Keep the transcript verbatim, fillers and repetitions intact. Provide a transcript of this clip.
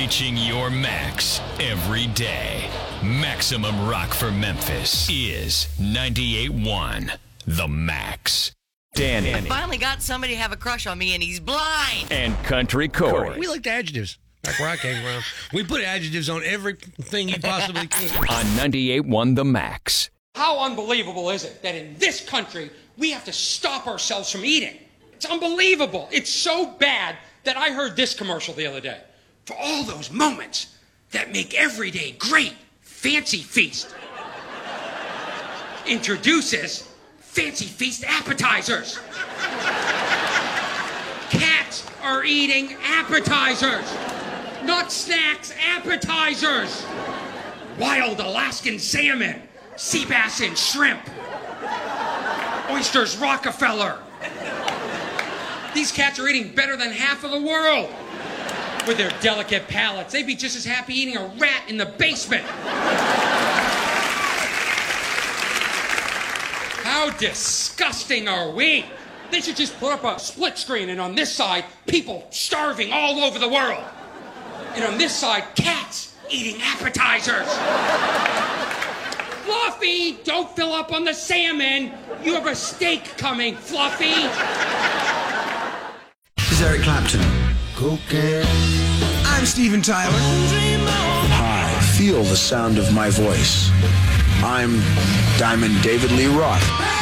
Reaching your max every day. Maximum Rock for Memphis is ninety-eight point one The Max. Danny. I finally got somebody to have a crush on me, and he's blind. And Country Corey. We liked adjectives back where I came from. We put adjectives on everything you possibly could. On ninety-eight point one The Max. How unbelievable is it that in this country we have to stop ourselves from eating? It's unbelievable. It's so bad that I heard this commercial the other day. For all those moments that make every day great, Fancy Feast introduces Fancy Feast appetizers. Cats are eating appetizers, not snacks, appetizers. Wild Alaskan salmon, sea bass and shrimp, oysters Rockefeller. These cats are eating better than half of the world. With their delicate palates, they'd be just as happy eating a rat in the basement. How disgusting are we? They should just put up a split screen, and on this side, people starving all over the world. And on this side, cats eating appetizers. Fluffy, don't fill up on the salmon. You have a steak coming, Fluffy. This is Eric Clapton. Cocaine. I'm Steven Tyler. Hi, feel the sound of my voice. I'm Diamond David Lee Roth.